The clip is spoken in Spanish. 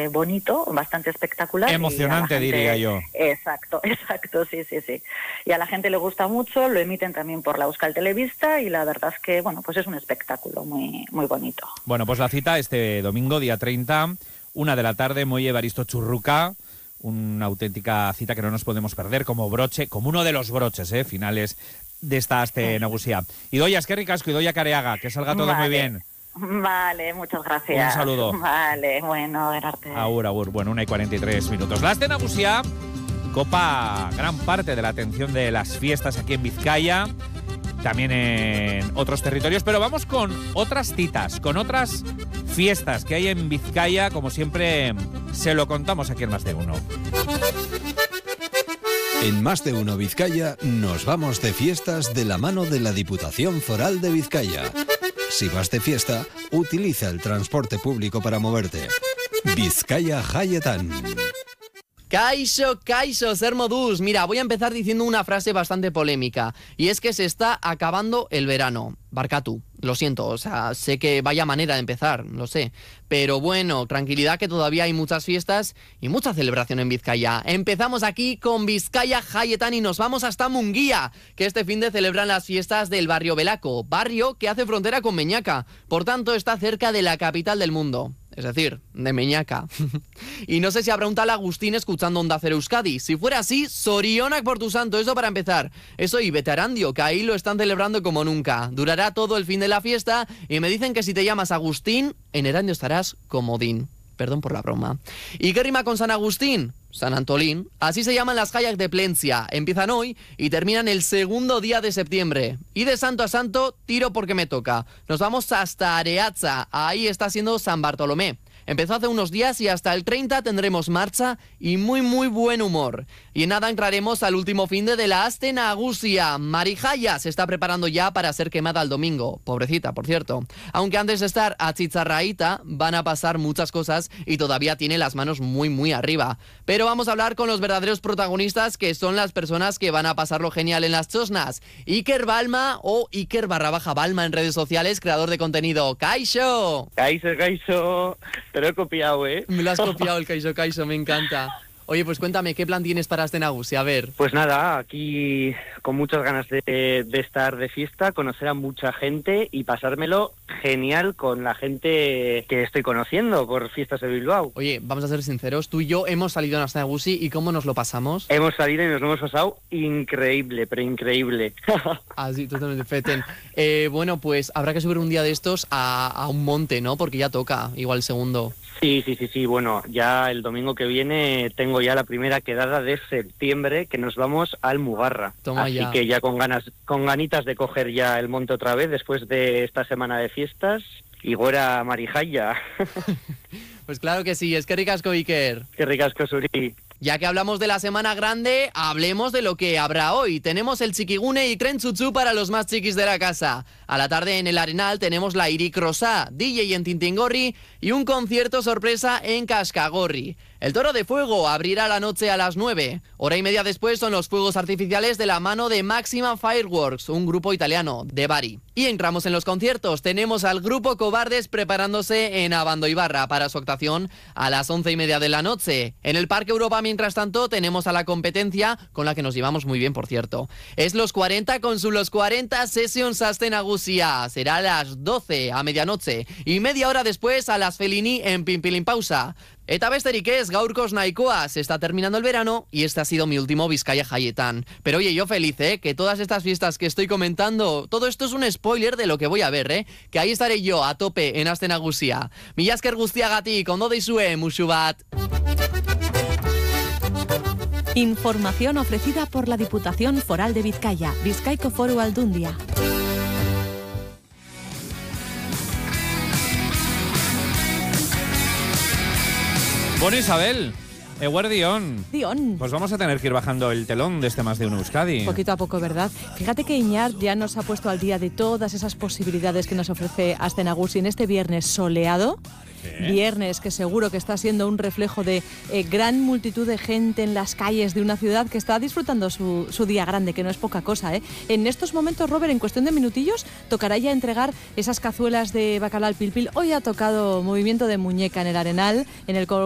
bonito, bastante espectacular. Emocionante, diría yo. Exacto, sí. Y a la gente le gusta mucho, lo emiten también por la Euskal Telebista y la verdad es que, bueno, pues es un espectáculo muy, muy bonito. Bueno, pues la cita este domingo, día 30, 1 de la tarde, Muelle Evaristo Churruca, una auténtica cita que no nos podemos perder como broche, como uno de los broches finales de esta Aste Nagusia. Idoia, eskerrik asko, Idoia Careaga, que salga todo muy bien. Vale, muchas gracias. Un saludo. Vale, bueno, gracias. Agur. Bueno, 1:43. La Aste Nagusia copa gran parte de la atención de las fiestas aquí en Vizcaya, también en otros territorios, pero vamos con otras citas, con otras fiestas que hay en Vizcaya, como siempre se lo contamos aquí en Más de Uno. En Más de Uno Vizcaya nos vamos de fiestas de la mano de la Diputación Foral de Vizcaya. Si vas de fiesta, utiliza el transporte público para moverte. Vizcaya Jaietan. Kaixo, ser modus. Mira, voy a empezar diciendo una frase bastante polémica, y es que se está acabando el verano. Barkatu, lo siento, o sea, sé que vaya manera de empezar, lo sé. Pero bueno, tranquilidad que todavía hay muchas fiestas y mucha celebración en Vizcaya. Empezamos aquí con Vizcaya Jaietan y nos vamos hasta Munguía, que este fin de celebran las fiestas del barrio Belaco, barrio que hace frontera con Meñaca, por tanto está cerca de la capital del mundo. Es decir, de Meñaca. Y no sé si habrá un tal Agustín escuchando Onda Cero Euskadi. Si fuera así, Sorionak por tu santo, eso para empezar. Eso y vete a Arandio, que ahí lo están celebrando como nunca. Durará todo el fin de la fiesta y me dicen que si te llamas Agustín, en Erandio estarás comodín. Perdón por la broma. ¿Y qué rima con San Agustín? San Antolín. Así se llaman las Jaiak de Plencia. Empiezan hoy y terminan el segundo día de septiembre. Y de santo a santo, tiro porque me toca. Nos vamos hasta Areatza. Ahí está siendo San Bartolomé. Empezó hace unos días y hasta el 30 tendremos marcha y muy buen humor. Y en nada entraremos al último finde de la Aste Nagusia. Marijaya se está preparando ya para ser quemada el domingo. Pobrecita, por cierto. Aunque antes de estar a Chitzarraíta van a pasar muchas cosas y todavía tiene las manos muy arriba. Pero vamos a hablar con los verdaderos protagonistas, que son las personas que van a pasarlo genial en las chosnas. Iker Balma o Iker_Balma en redes sociales, creador de contenido. ¡Kaixo! ¡Kaixo! Te lo he copiado, ¿eh? Me lo has copiado el Kaixo, me encanta. Oye, pues cuéntame, ¿qué plan tienes para Aste Nagusia? A ver. Pues nada, aquí con muchas ganas de estar de fiesta, conocer a mucha gente y pasármelo genial con la gente que estoy conociendo por fiestas de Bilbao. Oye, vamos a ser sinceros, tú y yo hemos salido en Aste Nagusia y ¿cómo nos lo pasamos? Hemos salido y nos lo hemos pasado increíble, pero increíble. Así, totalmente, feten. Bueno, pues habrá que subir un día de estos a un monte, ¿no? Porque ya toca, igual el segundo. Sí, bueno, ya el domingo que viene tengo ya la primera quedada de septiembre, que nos vamos al Mugarra. Toma así ya. Que ya con ganitas de coger ya el monte otra vez después de esta semana de fiestas. Y gora Marijaya. Pues claro que sí, es que ricasco, Iker. Qué ricasco, Suri. Ya que hablamos de la Semana Grande, hablemos de lo que habrá hoy. Tenemos el Txikigune y Tren Chuchu para los más chiquis de la casa. A la tarde en el Arenal tenemos la Irik Rosá, DJ en Tintingorri y un concierto sorpresa en Cascagorri. El Toro de Fuego abrirá la noche a las 9. Hora y media después son los fuegos artificiales de la mano de Maxima Fireworks, un grupo italiano de Bari. Y entramos en los conciertos. Tenemos al grupo Cobardes preparándose en Abandoibarra para su actuación a las 11:30 de la noche. En el Parque Europa, mientras tanto, tenemos a la competencia, con la que nos llevamos muy bien, por cierto. Es Los 40 con su Los 40 Sessions Aste Nagusia. Será a las 12 a medianoche. Y media hora después a las Felini en Pinpilimpausa. Eta besterik ez, gaurkoz nahikoa, se está terminando el verano y este ha sido mi último Vizcaya Jaietan. Pero oye, yo feliz, que todas estas fiestas que estoy comentando, todo esto es un spoiler de lo que voy a ver, que ahí estaré yo a tope en Aste Nagusia. Mila esker guztiagatik, ondo deizue, musu bat. Información ofrecida por la Diputación Foral de Vizcaya, Bizkaiko Foru Aldundia. Bueno, Isabel, eguerdión. Dion. Pues vamos a tener que ir bajando el telón de este Más de Uno Euskadi. Poquito a poco, ¿verdad? Fíjate que Iñar ya nos ha puesto al día de todas esas posibilidades que nos ofrece Aste Nagusia en este viernes soleado. Viernes que seguro que está siendo un reflejo de gran multitud de gente en las calles de una ciudad que está disfrutando su día grande, que no es poca cosa, En estos momentos, Robert, en cuestión de minutillos, tocará ya entregar esas cazuelas de bacalao al pilpil. Hoy ha tocado movimiento de muñeca en el Arenal, en el